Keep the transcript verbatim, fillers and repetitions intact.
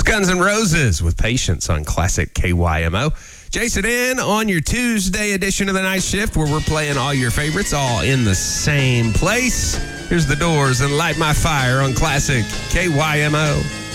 Guns N' Roses with Patience on Classic K Y M O. Jason in on your Tuesday edition of the Night Shift, where we're playing all your favorites all in the same place. Here's The Doors and Light My Fire on Classic K Y M O.